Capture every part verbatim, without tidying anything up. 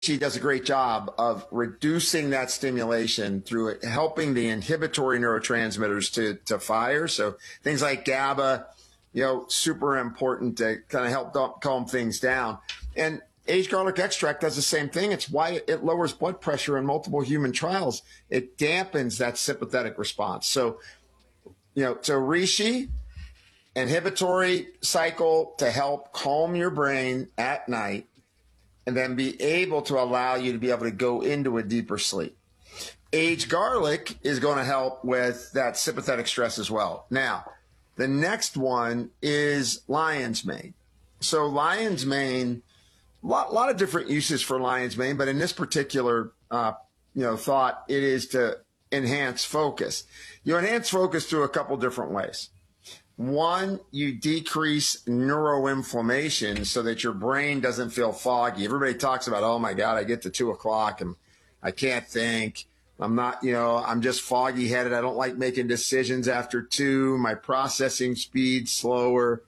Reishi does a great job of reducing that stimulation through it, helping the inhibitory neurotransmitters to, to fire. So things like GABA, you know, super important to kind of help calm things down. And aged garlic extract does the same thing. It's why it lowers blood pressure in multiple human trials. It dampens that sympathetic response. So, you know, so reishi, inhibitory cycle to help calm your brain at night, and then be able to allow you to be able to go into a deeper sleep. Aged garlic is going to help with that sympathetic stress as well. Now, the next one is lion's mane. So lion's mane, a lot, lot of different uses for lion's mane, but in this particular uh, you know, thought, it is to enhance focus. You enhance focus through a couple different ways. One, you decrease neuroinflammation so that your brain doesn't feel foggy. Everybody talks about, oh my God, I get to two o'clock and I can't think. I'm not, you know, I'm just foggy headed. I don't like making decisions after two. My processing speed's slower.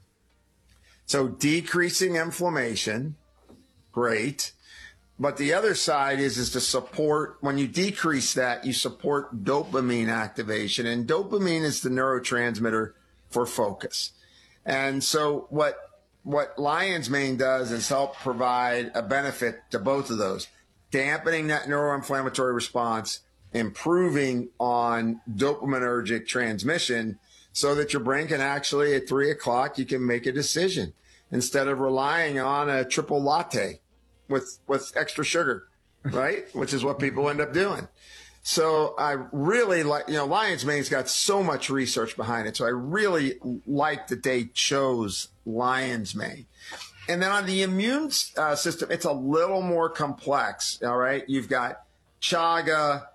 So decreasing inflammation, great. But the other side is, is to support, when you decrease that, you support dopamine activation. And dopamine is the neurotransmitter for focus. And so what what lion's mane does is help provide a benefit to both of those, dampening that neuroinflammatory response, improving on dopaminergic transmission so that your brain can actually, at three o'clock, you can make a decision instead of relying on a triple latte with, with extra sugar, right? Which is what people end up doing. So I really like, you know, lion's mane's got so much research behind it. So I really like that they chose lion's mane. And then on the immune uh, system, it's a little more complex. All right. You've got chaga,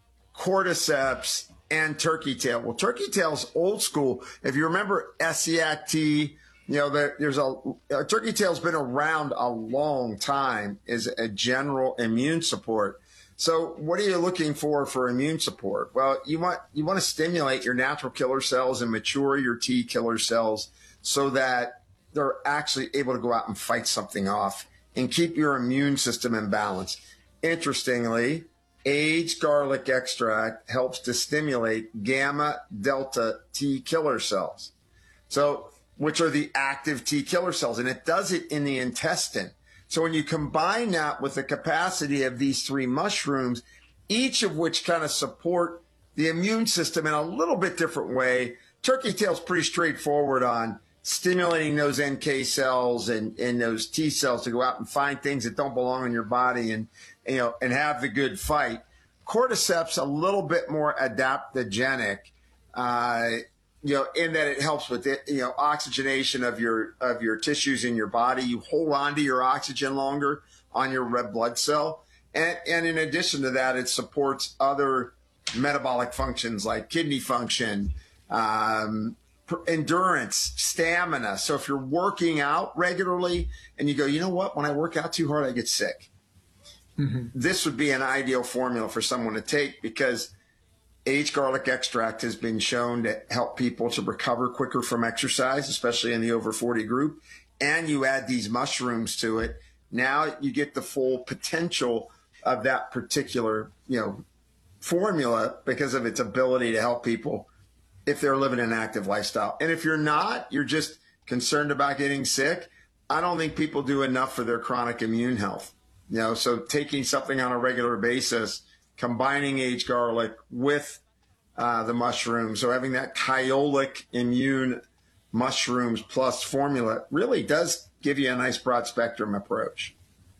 cordyceps, and turkey tail. Well, turkey tail's old school. If you remember S C A C T, you know, there, there's a, a turkey tail's been around a long time as a general immune support. So what are you looking for for immune support? Well, you want you want to stimulate your natural killer cells and mature your T killer cells so that they're actually able to go out and fight something off and keep your immune system in balance. Interestingly, aged garlic extract helps to stimulate gamma delta T killer cells, so which are the active T killer cells, and it does it in the intestine. So when you combine that with the capacity of these three mushrooms, each of which kind of support the immune system in a little bit different way, turkey tail's pretty straightforward on stimulating those N K cells and, and those T cells to go out and find things that don't belong in your body and, you know, and have the good fight. Cordyceps a little bit more adaptogenic, uh, you know, in that it helps with it, you know, oxygenation of your of your tissues in your body. You hold on to your oxygen longer on your red blood cell. And, and in addition to that, it supports other metabolic functions like kidney function, um, endurance, stamina. So if you're working out regularly and you go, you know what, when I work out too hard, I get sick. Mm-hmm. This would be an ideal formula for someone to take because aged garlic extract has been shown to help people to recover quicker from exercise, especially in the over forty group. And you add these mushrooms to it. Now you get the full potential of that particular, you know, formula because of its ability to help people if they're living an active lifestyle. And if you're not, you're just concerned about getting sick. I don't think people do enough for their chronic immune health. You know, so taking something on a regular basis, combining aged garlic with uh, the mushrooms, so having that kyolic immune mushrooms plus formula really does give you a nice broad spectrum approach.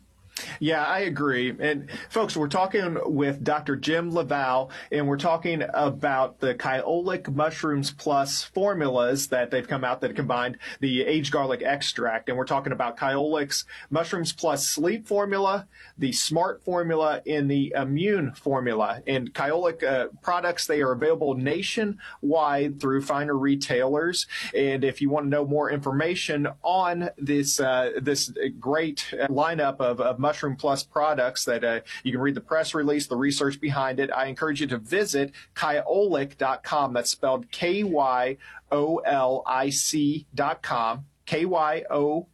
Yeah, I agree. And folks, we're talking with Doctor Jim LaValle, and we're talking about the Kyolic Mushrooms Plus formulas that they've come out that combined the aged garlic extract. And we're talking about Kyolic's Mushrooms Plus Sleep formula, the Smart formula, and the Immune formula. And Kyolic uh, products, they are available nationwide through finer retailers. And if you want to know more information on this uh, this great lineup of, of Mushroom Plus products that uh, you can read the press release, the research behind it, I encourage you to visit kyolic dot com. That's spelled K Y O L I C dot com. K Y O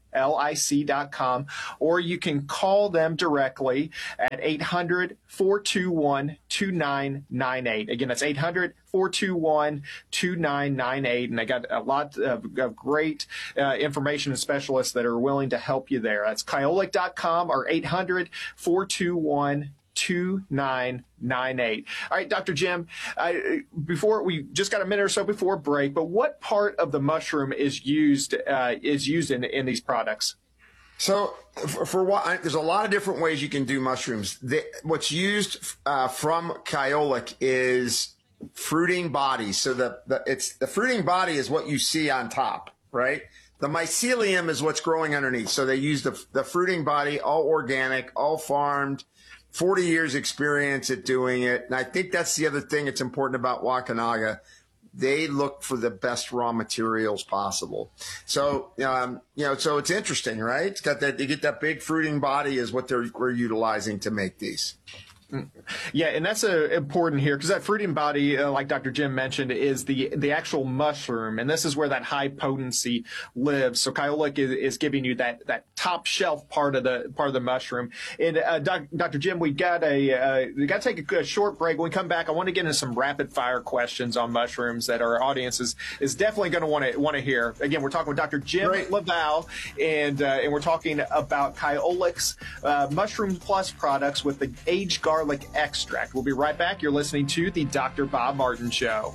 L I C dot com, or you can call them directly at eight hundred, four two one, two nine nine eight. Again, that's eight hundred, four two one, two nine nine eight. And they got a lot of, of great uh, information and specialists that are willing to help you there. That's Kyolic dot com or eight hundred, four two one, two nine nine eight. All right, Doctor Jim, I, before we just got a minute or so before break, but what part of the mushroom is used uh, is used in in these products? So for, for what, there's a lot of different ways you can do mushrooms. The, what's used uh, from Kyolic is fruiting bodies. So the, the it's the fruiting body is what you see on top, right? The mycelium is what's growing underneath. So they use the the fruiting body, all organic, all farmed. forty years experience at doing it. And I think that's the other thing that's important about Wakunaga. They look for the best raw materials possible. So, um, you know, so it's interesting, right? It's got that, you get that big fruiting body is what they're, we're utilizing to make these. Yeah, and that's uh, important here because that fruiting body, uh, like Doctor Jim mentioned, is the the actual mushroom, and this is where that high potency lives. So Kyolic is, is giving you that that top shelf part of the part of the mushroom. And uh, doc, Doctor Jim, we got a uh, we got to take a, a short break. When we come back, I want to get into some rapid fire questions on mushrooms that our audience is is definitely going to want to want to hear. Again, we're talking with Doctor Jim Great. Laval, and uh, and we're talking about Kyolic's uh, Mushroom Plus products with the aged garlic extract. We'll be right back. You're listening to the Doctor Bob Martin Show.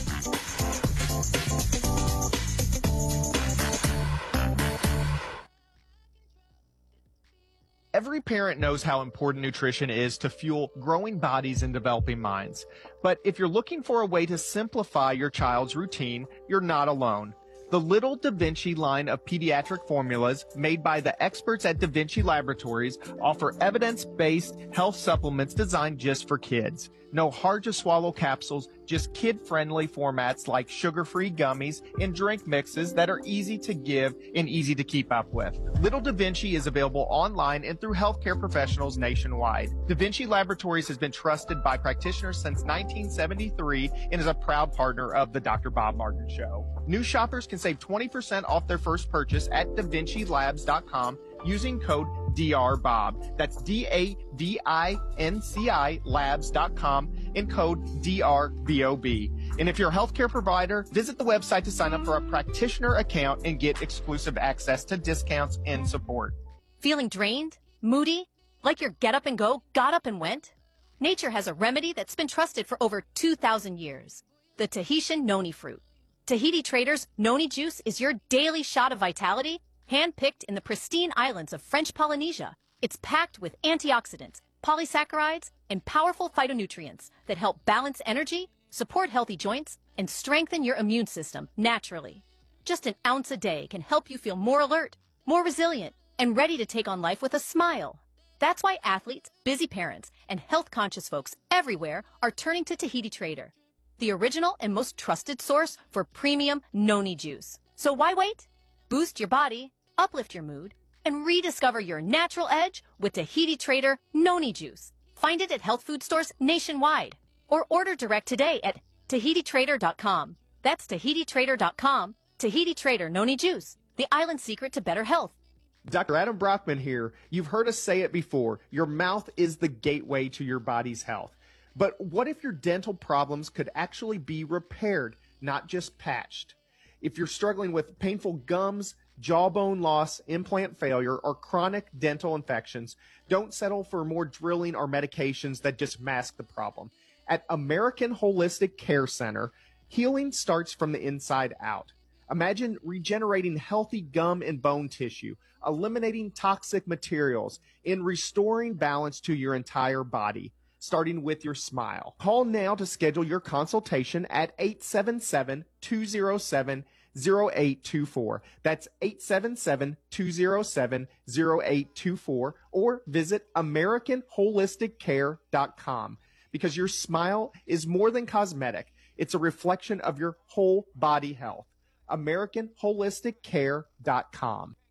Every parent knows how important nutrition is to fuel growing bodies and developing minds. But if you're looking for a way to simplify your child's routine, you're not alone. The Little Da Vinci line of pediatric formulas made by the experts at Da Vinci Laboratories offer evidence-based health supplements designed just for kids. No hard-to-swallow capsules, just kid-friendly formats like sugar-free gummies and drink mixes that are easy to give and easy to keep up with. Little Da Vinci is available online and through healthcare professionals nationwide. Da Vinci Laboratories has been trusted by practitioners since nineteen seventy-three and is a proud partner of the Doctor Bob Martin Show. New shoppers can save twenty percent off their first purchase at da vinci labs dot com using code D R Bob. That's D A V I N C I labs dot com and code D R B O B. And if you're a healthcare provider, visit the website to sign up for a practitioner account and get exclusive access to discounts and support. Feeling drained? Moody? Like your get up and go got up and went? Nature has a remedy that's been trusted for over two thousand years. The Tahitian noni fruit. Tahiti Traders Noni Juice is your daily shot of vitality, hand-picked in the pristine islands of French Polynesia. It's packed with antioxidants, polysaccharides, and powerful phytonutrients that help balance energy, support healthy joints, and strengthen your immune system naturally. Just an ounce a day can help you feel more alert, more resilient, and ready to take on life with a smile. That's why athletes, busy parents, and health-conscious folks everywhere are turning to Tahiti Trader, the original and most trusted source for premium noni juice. So why wait? Boost your body, uplift your mood, and rediscover your natural edge with Tahiti Trader Noni Juice. Find it at health food stores nationwide or order direct today at tahiti trader dot com. That's tahiti trader dot com. Tahiti Trader Noni Juice, the island secret to better health. Doctor Adam Brockman here. You've heard us say it before. Your mouth is the gateway to your body's health. But what if your dental problems could actually be repaired, not just patched? If you're struggling with painful gums, jawbone loss, implant failure, or chronic dental infections, don't settle for more drilling or medications that just mask the problem. At American Holistic Care Center, healing starts from the inside out. Imagine regenerating healthy gum and bone tissue, eliminating toxic materials, and restoring balance to your entire body, starting with your smile. Call now to schedule your consultation at eight seven seven, two zero seven, zero eight two four. That's eight seven seven, two zero seven, zero eight two four, or visit american holistic care dot com, because your smile is more than cosmetic. It's a reflection of your whole body health. american holistic care dot com.